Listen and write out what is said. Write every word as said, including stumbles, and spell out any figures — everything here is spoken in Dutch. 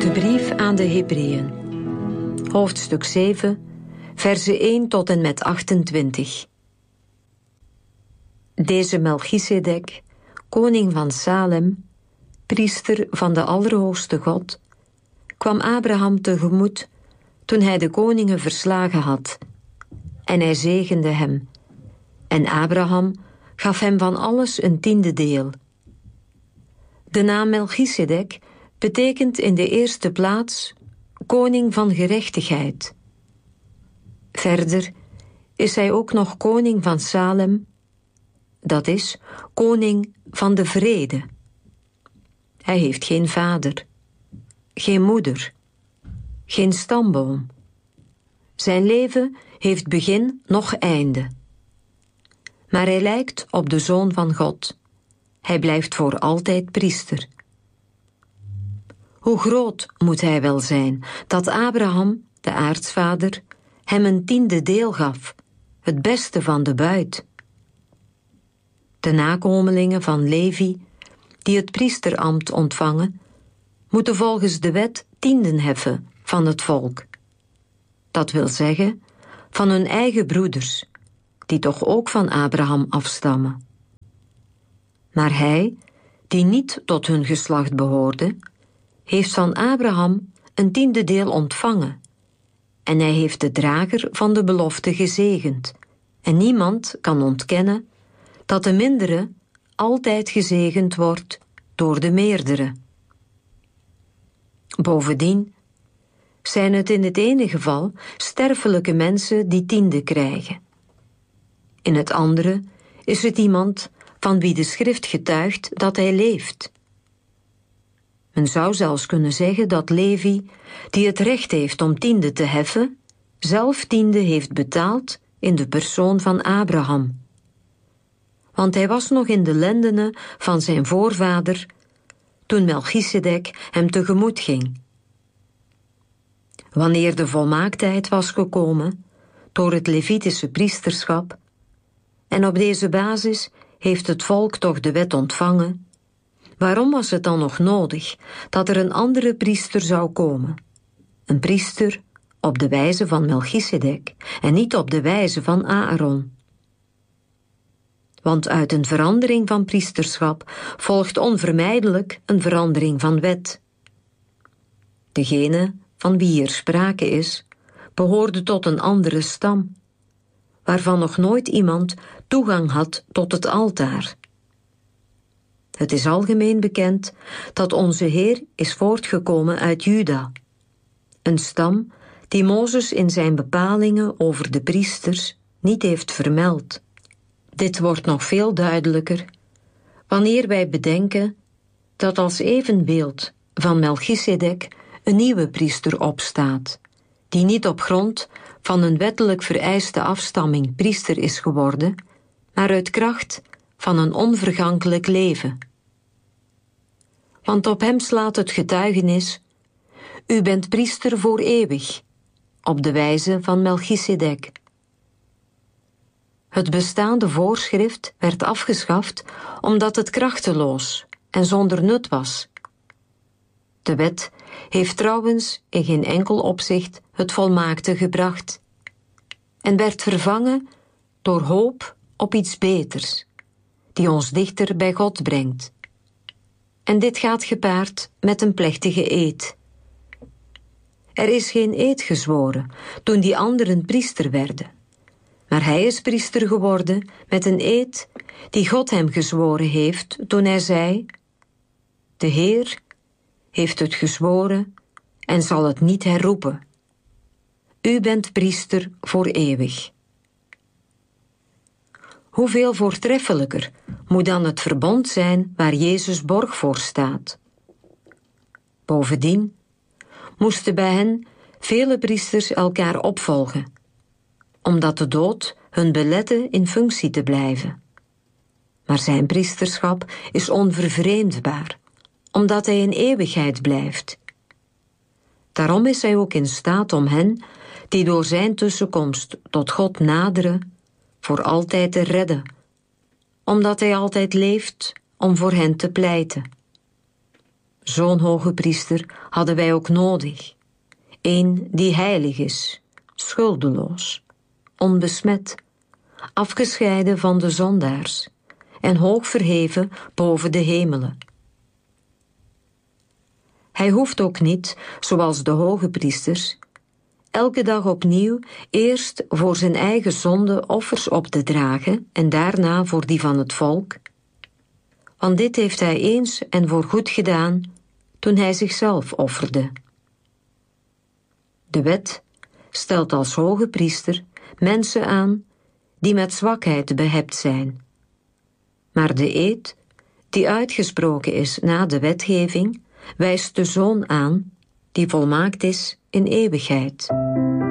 De brief aan de Hebreeën, hoofdstuk zeven, versen één tot en met achtentwintig. Deze Melchisedek, koning van Salem, priester van de Allerhoogste God, kwam Abraham tegemoet toen hij de koningen verslagen had. En hij zegende hem. En Abraham gaf hem van alles een tiende deel. De naam Melchisedek betekent in de eerste plaats koning van gerechtigheid. Verder is hij ook nog koning van Salem, dat is, koning van de vrede. Hij heeft geen vader, geen moeder, geen stamboom. Zijn leven heeft begin noch einde. Maar hij lijkt op de Zoon van God. Hij blijft voor altijd priester. Hoe groot moet hij wel zijn, dat Abraham, de aartsvader, hem een tiende deel gaf, het beste van de buit. De nakomelingen van Levi, die het priesterambt ontvangen, moeten volgens de wet tienden heffen van het volk. Dat wil zeggen, van hun eigen broeders, die toch ook van Abraham afstammen. Maar hij, die niet tot hun geslacht behoorde, heeft van Abraham een tiende deel ontvangen, en hij heeft de drager van de belofte gezegend, en niemand kan ontkennen dat de mindere altijd gezegend wordt door de meerdere. Bovendien zijn het in het ene geval sterfelijke mensen die tiende krijgen. In het andere is het iemand van wie de schrift getuigt dat hij leeft. Men zou zelfs kunnen zeggen dat Levi, die het recht heeft om tiende te heffen, zelf tiende heeft betaald in de persoon van Abraham. Want hij was nog in de lendenen van zijn voorvader toen Melchisedek hem tegemoet ging. Wanneer de volmaaktheid was gekomen door het Levitische priesterschap, en op deze basis heeft het volk toch de wet ontvangen, waarom was het dan nog nodig dat er een andere priester zou komen? Een priester op de wijze van Melchisedek en niet op de wijze van Aaron. Want uit een verandering van priesterschap volgt onvermijdelijk een verandering van wet. Degene van wie hier sprake is, behoorde tot een andere stam, waarvan nog nooit iemand toegang had tot het altaar. Het is algemeen bekend dat onze Heer is voortgekomen uit Juda, een stam die Mozes in zijn bepalingen over de priesters niet heeft vermeld. Dit wordt nog veel duidelijker wanneer wij bedenken dat als evenbeeld van Melchisedek een nieuwe priester opstaat, die niet op grond van een wettelijk vereiste afstamming priester is geworden, maar uit kracht van een onvergankelijk leven. Want op hem slaat het getuigenis: u bent priester voor eeuwig, op de wijze van Melchisedek. Het bestaande voorschrift werd afgeschaft omdat het krachteloos en zonder nut was. De wet heeft trouwens in geen enkel opzicht het volmaakte gebracht en werd vervangen door hoop op iets beters, die ons dichter bij God brengt. En dit gaat gepaard met een plechtige eed. Er is geen eed gezworen toen die anderen priester werden, maar hij is priester geworden met een eed die God hem gezworen heeft toen hij zei: de Heer heeft het gezworen en zal het niet herroepen. U bent priester voor eeuwig. Hoeveel voortreffelijker moet dan het verbond zijn waar Jezus borg voor staat. Bovendien moesten bij hen vele priesters elkaar opvolgen, omdat de dood hun belette in functie te blijven. Maar zijn priesterschap is onvervreemdbaar, omdat hij in eeuwigheid blijft. Daarom is hij ook in staat om hen, die door zijn tussenkomst tot God naderen, voor altijd te redden, omdat hij altijd leeft om voor hen te pleiten. Zo'n hoge priester hadden wij ook nodig. Eén die heilig is, schuldeloos, onbesmet, afgescheiden van de zondaars en hoog verheven boven de hemelen. Hij hoeft ook niet, zoals de hoge priesters, elke dag opnieuw eerst voor zijn eigen zonde offers op te dragen en daarna voor die van het volk. Want dit heeft hij eens en voorgoed gedaan toen hij zichzelf offerde. De wet stelt als hoge priester mensen aan die met zwakheid behept zijn. Maar de eed, die uitgesproken is na de wetgeving, wijst de Zoon aan, die volmaakt is in eeuwigheid.